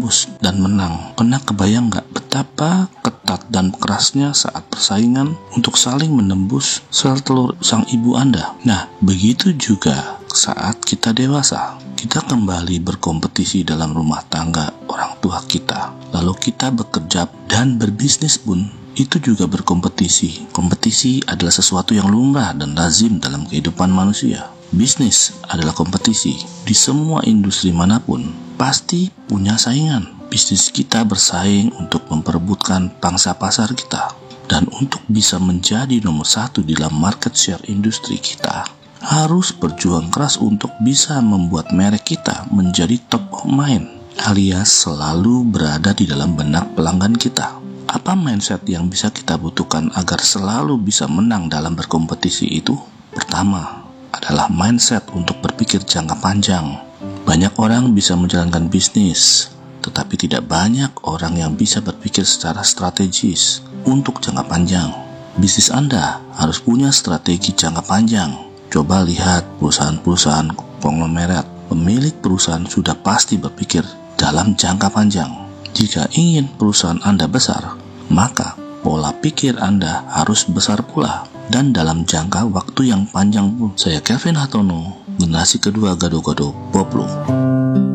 menembus dan menang. Pernah kebayang gak betapa ketat dan kerasnya saat persaingan untuk saling menembus sel telur sang ibu Anda? Nah, begitu juga saat kita dewasa. Kita kembali berkompetisi dalam rumah tangga orang tua kita. Lalu kita bekerja dan berbisnis pun itu juga berkompetisi. Kompetisi adalah sesuatu yang lumrah dan lazim dalam kehidupan manusia. Bisnis adalah kompetisi. Di semua industri manapun pasti punya saingan. Bisnis kita bersaing untuk memperebutkan pangsa pasar kita. Dan untuk bisa menjadi nomor satu dalam market share industri kita, harus berjuang keras untuk bisa membuat merek kita menjadi top of mind, alias selalu berada di dalam benak pelanggan kita. Apa mindset yang bisa kita butuhkan agar selalu bisa menang dalam berkompetisi itu? Pertama adalah mindset untuk berpikir jangka panjang. Banyak orang bisa menjalankan bisnis, tetapi tidak banyak orang yang bisa berpikir secara strategis untuk jangka panjang. Bisnis Anda harus punya strategi jangka panjang. Coba lihat perusahaan-perusahaan konglomerat. Pemilik perusahaan sudah pasti berpikir dalam jangka panjang. Jika ingin perusahaan Anda besar, maka pola pikir Anda harus besar pula dan dalam jangka waktu yang panjang pun. Saya Kevin Hartono, generasi kedua Gado-Gado Poplo.